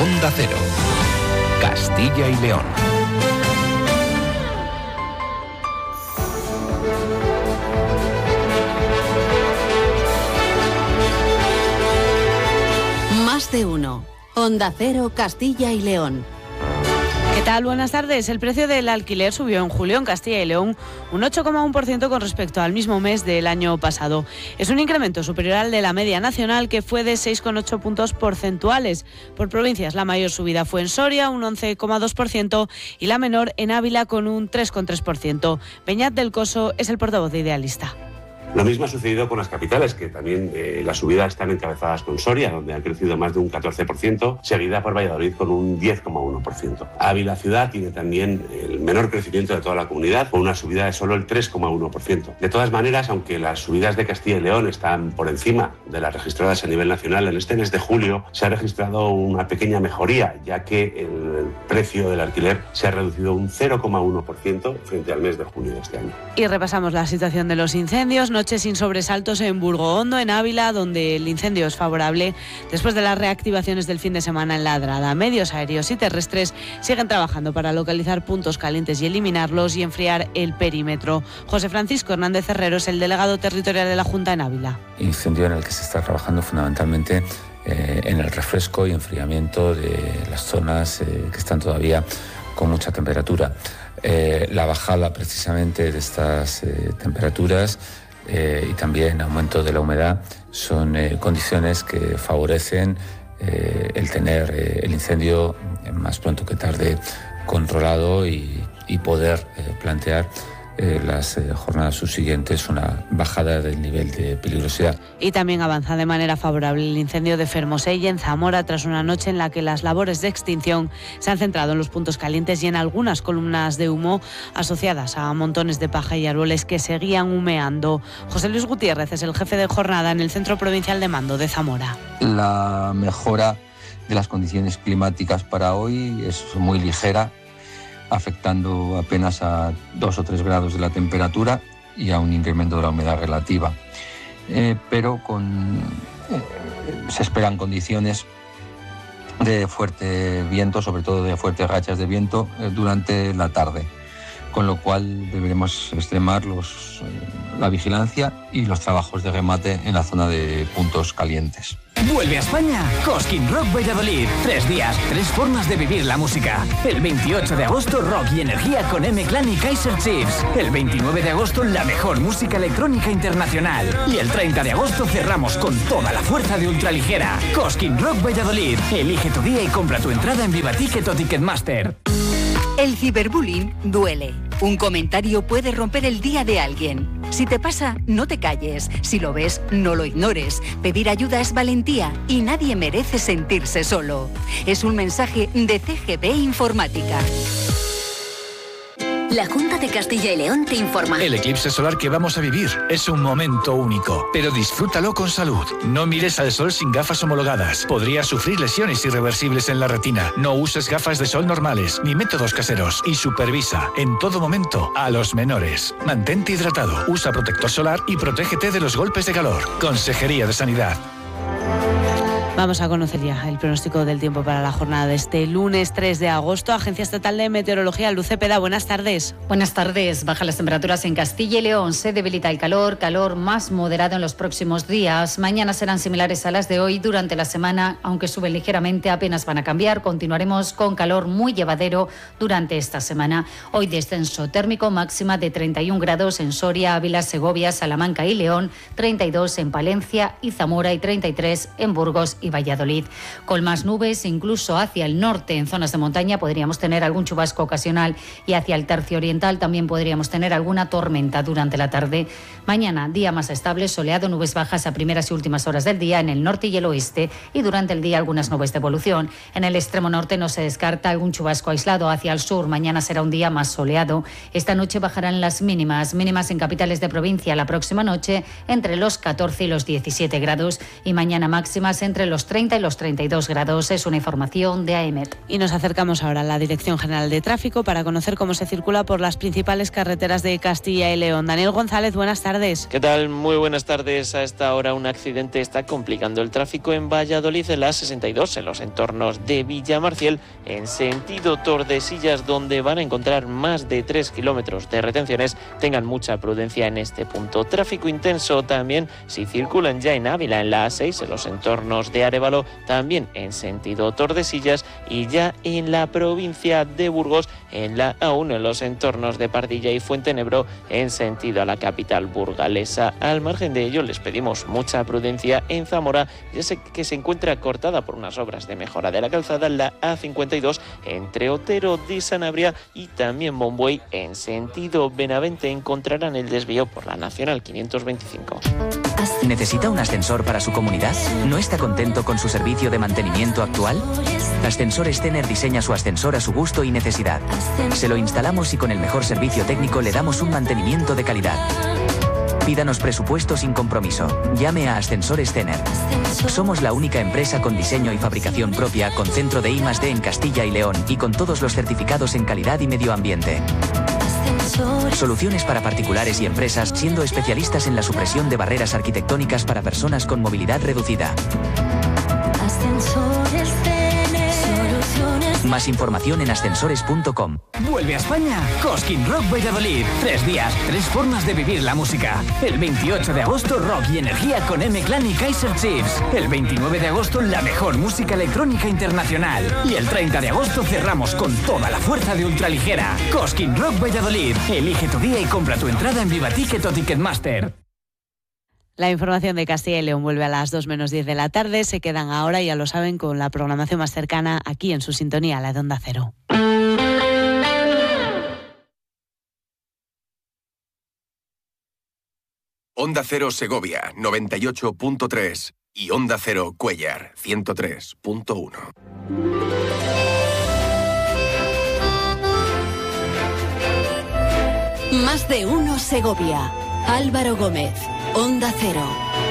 Onda Cero, Castilla y León. Más de uno. Onda Cero, Castilla y León. ¿Qué tal? Buenas tardes. El precio del alquiler subió en julio en Castilla y León un 8,1% con respecto al mismo mes del año pasado. Es un incremento superior al de la media nacional, que fue de 6,8 puntos porcentuales. Por provincias, la mayor subida fue en Soria, un 11,2%, y la menor en Ávila, con un 3,3%. Beñat del Coso es el portavoz de Idealista. Lo mismo ha sucedido con las capitales, que también las subidas están encabezadas con Soria, donde han crecido más de un 14%, seguida por Valladolid con un 10,1%. Ávila ciudad tiene también el menor crecimiento de toda la comunidad, con una subida de solo el 3,1%. De todas maneras, aunque las subidas de Castilla y León están por encima de las registradas a nivel nacional, en este mes de julio se ha registrado una pequeña mejoría, ya que el precio del alquiler se ha reducido un 0,1% frente al mes de julio de este año. Y repasamos la situación de los incendios. Noche sin sobresaltos en Burgohondo, en Ávila, donde el incendio es favorable después de las reactivaciones del fin de semana en Ladrada. Medios aéreos y terrestres siguen trabajando para localizar puntos calientes y eliminarlos y enfriar el perímetro. José Francisco Hernández Herrero es el delegado territorial de la Junta en Ávila. Incendio en el que se está trabajando fundamentalmente en el refresco y enfriamiento de las zonas que están todavía con mucha temperatura. La bajada precisamente de estas temperaturas y también aumento de la humedad son condiciones que favorecen el tener el incendio más pronto que tarde controlado y poder plantear las jornadas subsiguientes una bajada del nivel de peligrosidad. Y también avanza de manera favorable el incendio de Fermosell en Zamora, tras una noche en la que las labores de extinción se han centrado en los puntos calientes y en algunas columnas de humo asociadas a montones de paja y árboles que seguían humeando. José Luis Gutiérrez es el jefe de jornada en el Centro Provincial de Mando de Zamora. La mejora de las condiciones climáticas para hoy es muy ligera, afectando apenas a 2 o 3 grados de la temperatura y a un incremento de la humedad relativa. Pero se esperan condiciones de fuerte viento, sobre todo de fuertes rachas de viento durante la tarde, con lo cual deberemos extremar la vigilancia y los trabajos de remate en la zona de puntos calientes. Vuelve a España Cosquín Rock Valladolid. 3 días, 3 formas de vivir la música. El 28 de agosto, rock y energía con M-Clan y Kaiser Chiefs. El 29 de agosto, la mejor música electrónica internacional. Y el 30 de agosto cerramos con toda la fuerza de ultraligera. Cosquín Rock Valladolid. Elige tu día y compra tu entrada en Vivaticket o Ticketmaster. El ciberbullying duele. Un comentario puede romper el día de alguien. Si te pasa, no te calles. Si lo ves, no lo ignores. Pedir ayuda es valentía y nadie merece sentirse solo. Es un mensaje de CGP Informática. La Junta de Castilla y León te informa. El eclipse solar que vamos a vivir es un momento único, pero disfrútalo con salud. No mires al sol sin gafas homologadas. Podrías sufrir lesiones irreversibles en la retina. No uses gafas de sol normales ni métodos caseros. Y supervisa en todo momento a los menores. Mantente hidratado, usa protector solar y protégete de los golpes de calor. Consejería de Sanidad. Vamos a conocer ya el pronóstico del tiempo para la jornada de este lunes 3 de agosto. Agencia Estatal de Meteorología, Luz Cepeda, buenas tardes. Buenas tardes. Bajan las temperaturas en Castilla y León. Se debilita el calor más moderado en los próximos días. Mañana serán similares a las de hoy. Durante la semana, aunque suben ligeramente, apenas van a cambiar. Continuaremos con calor muy llevadero durante esta semana. Hoy descenso térmico, máxima de 31 grados en Soria, Ávila, Segovia, Salamanca y León, 32 en Palencia y Zamora y 33 en Burgos y Valladolid. Con más nubes, incluso hacia el norte, en zonas de montaña, podríamos tener algún chubasco ocasional y hacia el tercio oriental también podríamos tener alguna tormenta durante la tarde. Mañana, día más estable, soleado, nubes bajas a primeras y últimas horas del día en el norte y el oeste y durante el día algunas nubes de evolución. En el extremo norte no se descarta algún chubasco aislado. Hacia el sur, mañana será un día más soleado. Esta noche bajarán las mínimas en capitales de provincia la próxima noche entre los 14 y los 17 grados y mañana máximas entre los los 30 y los 32 grados. Es una información de AEMET. Y nos acercamos ahora a la Dirección General de Tráfico para conocer cómo se circula por las principales carreteras de Castilla y León. Daniel González, buenas tardes. ¿Qué tal? Muy buenas tardes. A esta hora un accidente está complicando el tráfico en Valladolid, en la 62, en los entornos de Villamarciel, en sentido Tordesillas, donde van a encontrar más de 3 kilómetros de retenciones. Tengan mucha prudencia en este punto. Tráfico intenso también si circulan ya en Ávila, en la A6, en los entornos de Arévalo, también en sentido Tordesillas, y ya en la provincia de Burgos, en la A1, en los entornos de Pardilla y Fuentenebro, en sentido a la capital burgalesa. Al margen de ello, les pedimos mucha prudencia en Zamora, ya sé que se encuentra cortada por unas obras de mejora de la calzada, la A52, entre Otero de Sanabria y también Monbuey, en sentido Benavente. Encontrarán el desvío por la Nacional 525. ¿Necesita un ascensor para su comunidad? ¿No está contento con su servicio de mantenimiento actual? Ascensores Tener diseña su ascensor a su gusto y necesidad. Se lo instalamos y con el mejor servicio técnico le damos un mantenimiento de calidad. Pídanos presupuesto sin compromiso. Llame a Ascensores Tener. Somos la única empresa con diseño y fabricación propia, con centro de I+D en Castilla y León y con todos los certificados en calidad y medio ambiente. Soluciones para particulares y empresas, siendo especialistas en la supresión de barreras arquitectónicas para personas con movilidad reducida. Más información en ascensores.com. Vuelve a España Cosquín Rock Valladolid. 3 días, 3 formas de vivir la música. El 28 de agosto, rock y energía con M-Clan y Kaiser Chiefs. El 29 de agosto, la mejor música electrónica internacional. Y el 30 de agosto cerramos con toda la fuerza de ultraligera. Cosquín Rock Valladolid. Elige tu día y compra tu entrada en Viva Ticket o Ticketmaster. La información de Castilla y León vuelve a las 2 menos 10 de la tarde. Se quedan ahora, ya lo saben, con la programación más cercana aquí en su sintonía, la de Onda Cero. Onda Cero Segovia, 98.3 y Onda Cero Cuéllar, 103.1. Más de uno Segovia. Álvaro Gómez, Onda Cero.